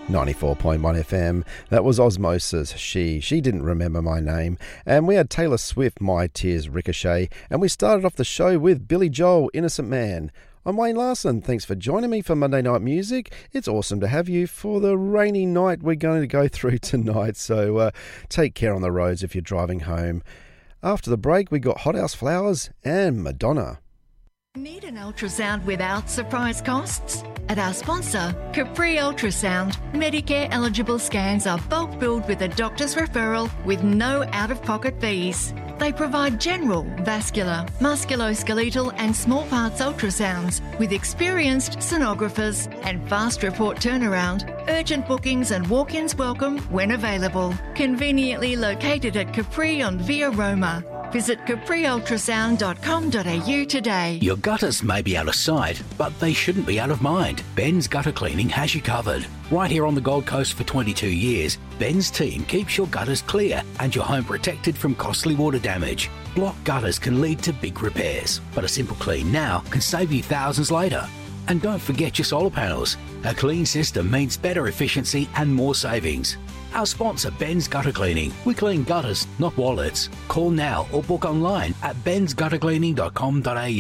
94.1 FM. That was Osmosis. She didn't remember my name. And we had Taylor Swift, My Tears Ricochet. And we started off the show with Billy Joel, Innocent Man. I'm Wayne Larson. Thanks for joining me for Monday Night Music. It's awesome to have you for the rainy night we're going to go through tonight. So take care on the roads if you're driving home. After the break, we got Hothouse Flowers and Madonna. Need an ultrasound without surprise costs? At our sponsor, Capri Ultrasound, Medicare eligible scans are bulk billed with a doctor's referral with no out-of-pocket fees. They provide general, vascular, musculoskeletal and small parts ultrasounds with experienced sonographers and fast report turnaround, urgent bookings and walk-ins welcome when available. Conveniently located at Capri on Via Roma. Visit capriultrasound.com.au today. Your gutters may be out of sight, but they shouldn't be out of mind. Ben's Gutter Cleaning has you covered. Right here on the Gold Coast for 22 years, Ben's team keeps your gutters clear and your home protected from costly water damage. Blocked gutters can lead to big repairs, but a simple clean now can save you thousands later. And don't forget your solar panels. A clean system means better efficiency and more savings. Our sponsor, Ben's Gutter Cleaning. We clean gutters, not wallets. Call now or book online at bensguttercleaning.com.au.